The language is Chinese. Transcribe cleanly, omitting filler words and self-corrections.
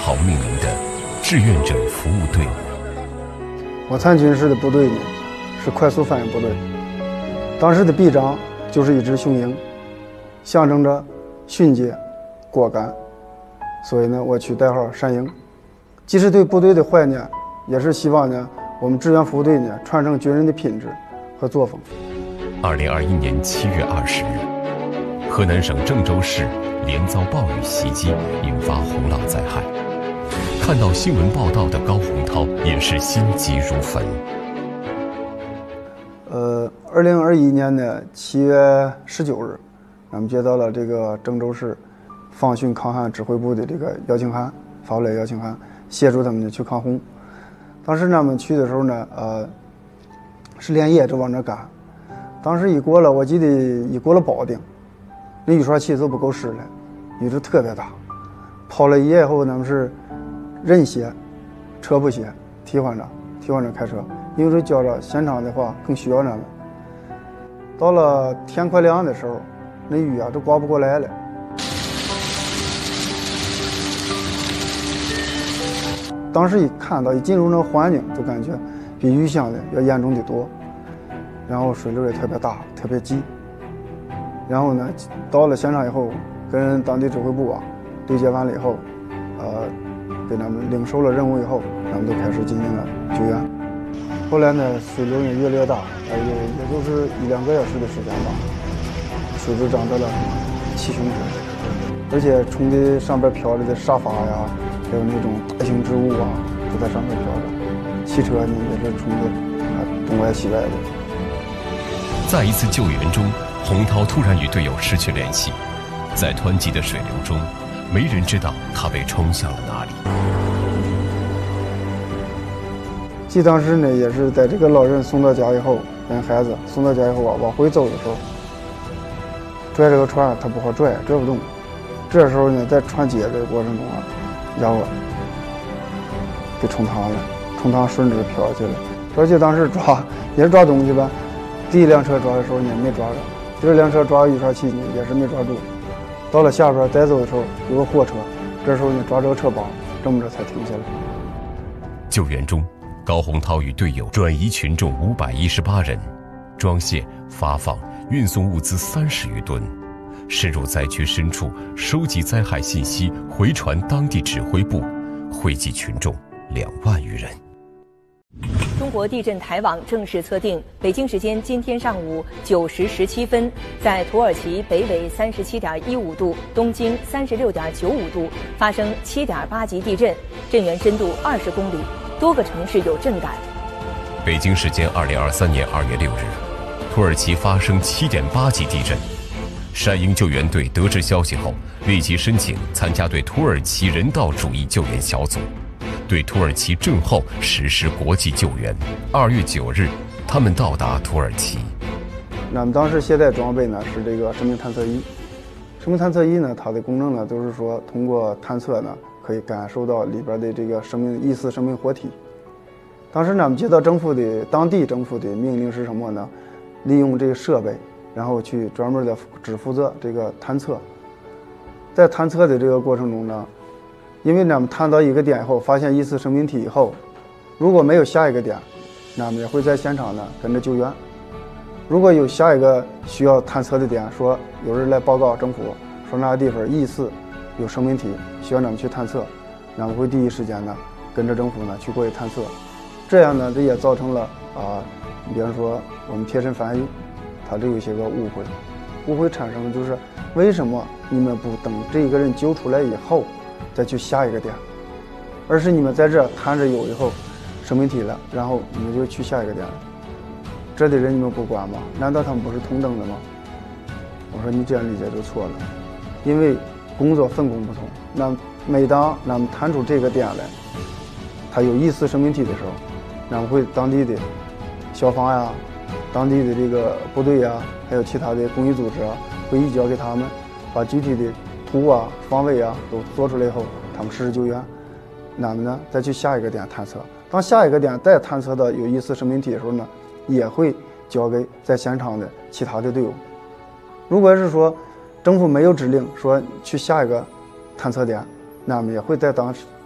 涛命名的志愿者服务队伍。 我参军时的部队呢，是快速反应部队，当时的臂章就是一只雄鹰，象征着迅捷、果敢，所以呢，我取代号山鹰。既是对部队的怀念，也是希望呢，我们志愿服务队呢传承军人的品质和作风。 2021年7月20日，河南省郑州市连遭暴雨袭击，引发洪涝灾害。看到新闻报道的高洪涛也是心急如焚。 2021年的7月19日，我们接到了这个郑州市防汛抗旱指挥部的这个邀请函，发过来邀请函，协助他们去抗洪。当时我们去的时候呢，是连夜就往那赶。当时我记得一过了保定，那雨刷器都不够使了，雨是特别大。跑了一夜以后，我们是人歇，车不歇，替换着开车，因为这觉着现场的话更需要咱们。到了天快亮的时候，那雨都刮不过来了。当时一进入那个环境，就感觉比预想的要严重的多，然后水流也特别大，特别急。然后呢，到了现场以后，跟当地指挥部对接完了以后，给他们领受了任务以后，他们都开始进行了救援。后来呢，水流也越来越大，也就是1-2个小时的时间吧，水都涨到了7胸深，而且冲的上边飘着的沙发呀，还有那种大型植物都在上面飘着，汽车呢也是冲的东歪西歪的。 在一次救援中，洪涛突然与队友失去联系，在湍急的水流中，没人知道他被冲向了哪里。 记当时呢，也是在这个老人送到家以后，跟孩子送到家以后往回走的时候，拽这个船他不好拽不动。这时候呢，在船接的过程中家伙给冲塌了，冲塌顺着飘起来。而且当时也是抓东西吧，第一辆车抓的时候呢没抓着，第二辆车抓雨刷器呢也是没抓住。到了下边再走的时候有个货车，这时候呢抓这个车帮，这么着才停下来。 救援中，高洪涛与队友转移群众518人，装卸、发放、运送物资30余吨，深入灾区深处收集灾害信息，回传当地指挥部，惠及群众2万余人。 中国地震台网正式测定，北京时间今天上午9时17分，在土耳其北纬37.15度、东经36.95度发生7.8级地震，震源深度20公里，多个城市有震感。 北京时间2023年2月6日，土耳其发生7.8级地震。山鹰救援队得知消息后，立即申请参加对土耳其人道主义救援小组，对土耳其震后实施国际救援。2月9日，他们到达土耳其。 我们当时携带装备呢是这个生命探测仪。生命探测仪呢，它的功能呢都是说通过探测呢可以感受到里边的这个疑似生命活体。当时呢，我们接到当地政府的命令是什么呢？利用这个设备，然后去专门的只负责这个探测。在探测的这个过程中呢，因为我们探到一个点以后，发现疑似生命体以后，如果没有下一个点，那我们也会在现场呢跟着救援。如果有下一个需要探测的点，说有人来报告政府说那个地方疑似有生命体，需要我们去探测，我们会第一时间呢跟着政府呢去过去探测。这样呢，这也造成了比方说我们贴身翻译，它这有一些个误会产生的就是为什么你们不等这个人救出来以后再去下一个点，而是你们在这探着有以后生命体了，然后你们就去下一个点了。这的人你们不管吗？难道他们不是同等的吗？我说你这样理解就错了，因为工作分工不同。那每当咱们探出这个点来，它有疑似生命体的时候，咱们会当地的消防呀、当地的这个部队呀，还有其他的公益组织会移交给他们，把具体的图方位都做出来以后，他们实施救援。咱们呢再去下一个点探测，当下一个点再探测到有疑似生命体的时候呢，也会交给在现场的其他的队伍。如果是说政府没有指令说去下一个探测点，那么也会在当时